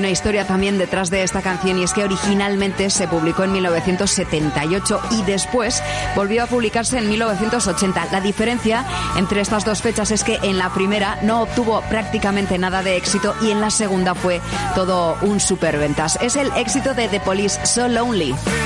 una historia también detrás de esta canción, y es que originalmente se publicó en 1978 y después volvió a publicarse en 1980. La diferencia entre estas dos fechas es que en la primera no obtuvo prácticamente nada de éxito y en la segunda fue todo un superventas. Es el éxito de The Police, So Lonely.